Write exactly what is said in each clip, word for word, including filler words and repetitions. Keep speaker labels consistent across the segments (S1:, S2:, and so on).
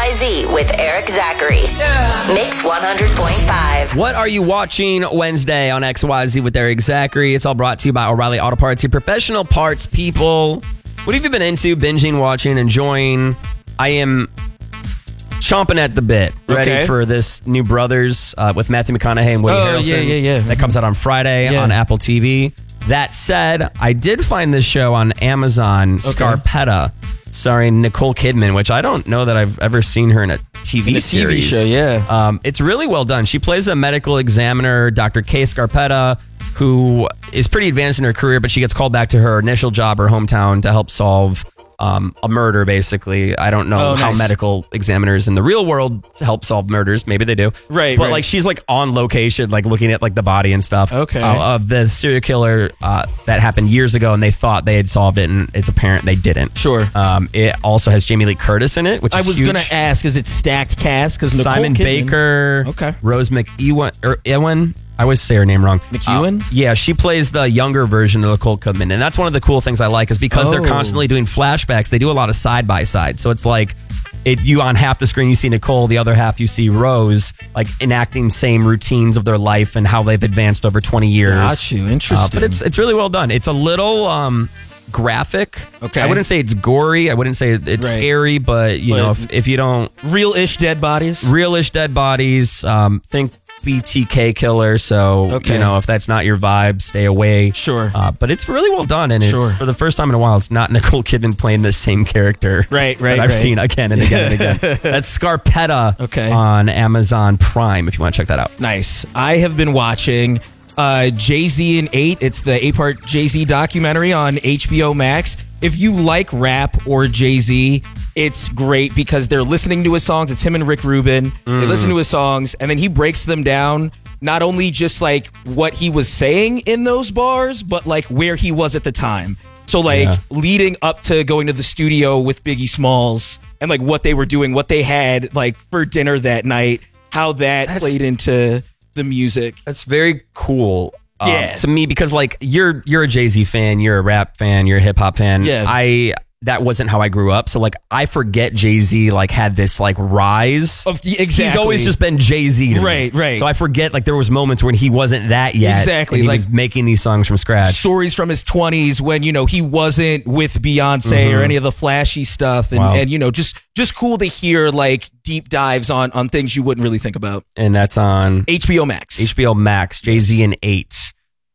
S1: Y Z with Eric Zachary. Yeah. Mix one hundred point five.
S2: What are you watching Wednesday on X Y Z with Eric Zachary? It's all brought to you by O'Reilly Auto Parts, your professional parts people. What have you been into, binging, watching, enjoying? I am chomping at the bit, ready
S3: okay.
S2: for this new Brothers uh, with Matthew McConaughey and Woody
S3: oh,
S2: Harrelson.
S3: Yeah, yeah, yeah.
S2: That comes out on Friday
S3: yeah.
S2: on Apple T V. That said, I did find this show on Amazon, okay. Scarpetta, starring Nicole Kidman, which I don't know that I've ever seen her in a T V
S3: in a
S2: series.
S3: T V show, yeah.
S2: Um, it's really well done. She plays a medical examiner, Doctor Kay Scarpetta, who is pretty advanced in her career, but she gets called back to her initial job, her hometown, to help solve um, a murder, basically. I don't know
S3: oh,
S2: how
S3: nice.
S2: medical examiners in the real world help solve murders. Maybe they do.
S3: Right,
S2: But
S3: right.
S2: like she's like on location, like looking at like the body and stuff
S3: okay.
S2: uh, of the serial killer uh, that happened years ago, and they thought they had solved it, and it's apparent they didn't.
S3: Sure.
S2: Um, it also has Jamie Lee Curtis in it, which
S3: I
S2: is
S3: was
S2: huge.
S3: going to ask, is it stacked cast? Because
S2: Simon
S3: Kidman,
S2: Baker,
S3: okay.
S2: Rose McEwen, or Ewen. I always say her name wrong.
S3: McEwen?
S2: Uh, yeah, she plays the younger version of Nicole Kidman, and that's one of the cool things I like is because
S3: oh.
S2: they're constantly doing flashbacks. They do a lot of side by side, so it's like it, you on half the screen you see Nicole, the other half you see Rose, like enacting same routines of their life and how they've advanced over twenty years.
S3: Got you. Interesting.
S2: Uh, but it's it's really well done. It's a little um, graphic.
S3: Okay.
S2: I wouldn't say it's gory. I wouldn't say it's
S3: right.
S2: scary, but you
S3: but
S2: know, if, if you don't
S3: real-ish dead bodies,
S2: real-ish dead bodies, um, think B T K killer. So
S3: okay.
S2: you know, if that's not your vibe, stay away.
S3: Sure.
S2: Uh, but it's really well done, and
S3: sure.
S2: it's for the first time in a while. It's not Nicole Kidman playing the same character.
S3: Right, right.
S2: That I've
S3: right.
S2: seen again and again and again. That's Scarpetta.
S3: Okay.
S2: On Amazon Prime. If you want to check that out.
S3: Nice. I have been watching uh, Jay-Z and eight. It's the eight-part Jay-Z documentary on H B O Max. If you like rap or Jay-Z, it's great because they're listening to his songs. It's him and Rick Rubin. Mm. They listen to his songs, and then he breaks them down, not only just like what he was saying in those bars, but like where he was at the time. So like yeah. leading up to going to the studio with Biggie Smalls and like what they were doing, what they had like for dinner that night, how that that's, played into the music.
S2: That's very cool. Um,
S3: yeah.
S2: To me, because like you're you're a Jay-Z fan, you're a rap fan, you're a hip hop fan.
S3: Yeah.
S2: I that wasn't how I grew up. So like I forget Jay-Z like had this like rise.
S3: Of the, exactly.
S2: He's always just been Jay-Z. To
S3: right,
S2: me.
S3: right.
S2: So I forget like there was moments when he wasn't that yet.
S3: Exactly.
S2: And he
S3: like
S2: was making these songs from scratch.
S3: Stories from his twenties when, you know, he wasn't with Beyonce mm-hmm. or any of the flashy stuff. And,
S2: wow.
S3: and, you know, just just cool to hear like deep dives on on things you wouldn't really think about.
S2: And that's on
S3: H B O Max.
S2: H B O Max, Jay-Z
S3: yes.
S2: and eight.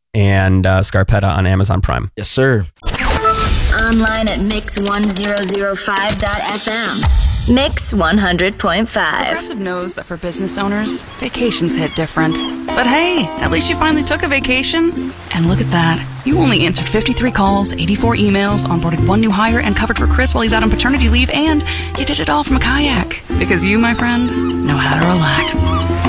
S2: And uh, Scarpetta on Amazon Prime.
S3: Yes, sir.
S1: Online at mix one thousand five dot f m. Mix one hundred point five.
S4: Progressive knows that for business owners, vacations hit different. But hey, at least you finally took a vacation. And look at that. You only answered fifty-three calls, eighty-four emails, onboarded one new hire, and covered for Chris while he's out on paternity leave, and you did it all from a kayak. Because you, my friend, know how to relax.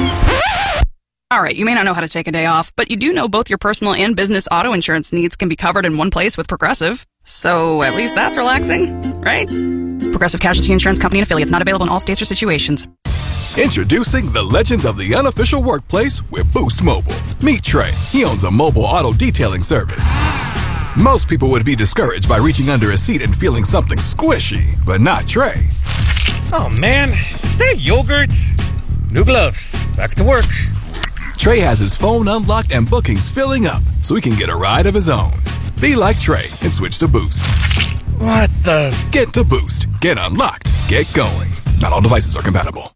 S4: All right, you may not know how to take a day off, but you do know both your personal and business auto insurance needs can be covered in one place with Progressive. So at least that's relaxing, right? Progressive Casualty Insurance Company and affiliates, not available in all states or situations.
S5: Introducing the legends of the unofficial workplace with Boost Mobile. Meet Trey. He owns a mobile auto detailing service. Most people would be discouraged by reaching under a seat and feeling something squishy, but not Trey.
S6: Oh man, is that yogurt? New gloves. Back to work.
S5: Trey has his phone unlocked and bookings filling up so he can get a ride of his own. Be like Trey and switch to Boost.
S6: What the?
S5: Get to Boost. Get unlocked. Get going. Not all devices are compatible.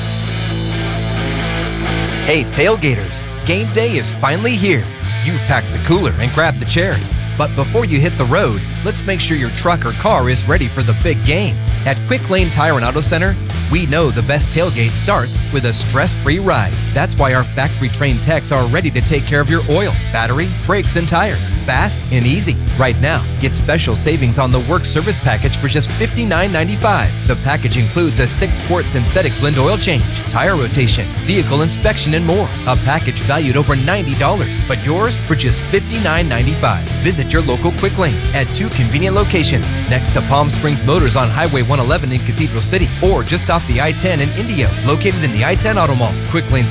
S7: Hey, tailgaters. Game day is finally here. You've packed the cooler and grabbed the chairs. But before you hit the road, let's make sure your truck or car is ready for the big game. At Quick Lane Tire and Auto Center, we know the best tailgate starts with a stress-free ride. That's why our factory-trained techs are ready to take care of your oil, battery, brakes, and tires. Fast and easy. Right now, get special savings on the work service package for just fifty-nine ninety-five. The package includes a six-quart synthetic blend oil change, tire rotation, vehicle inspection, and more. A package valued over ninety dollars, but yours for just fifty-nine ninety-five. Visit your local Quick Lane at two convenient locations, next to Palm Springs Motors on Highway one eleven in Cathedral City, or just off the I ten in Indio, located in the I ten Auto Mall. Quick Lane